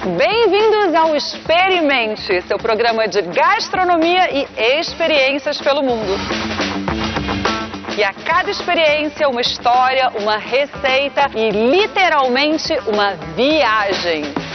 Bem-vindos ao Experimente, seu programa de gastronomia e experiências pelo mundo. E a cada experiência, uma história, uma receita e literalmente uma viagem.